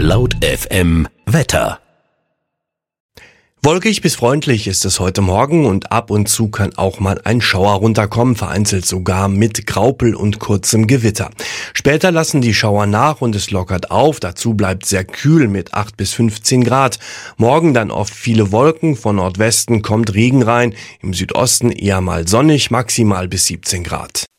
Laut FM Wetter. Wolkig bis freundlich ist es heute Morgen und ab und zu kann auch mal ein Schauer runterkommen, vereinzelt sogar mit Graupel und kurzem Gewitter. Später lassen die Schauer nach und es lockert auf, dazu bleibt sehr kühl mit 8 bis 15 Grad. Morgen dann oft viele Wolken, von Nordwesten kommt Regen rein, im Südosten eher mal sonnig, maximal bis 17 Grad.